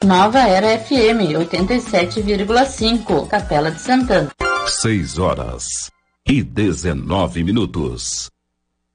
Nova Era FM 87,5, Capela de Santana. 6 horas e 19 minutos.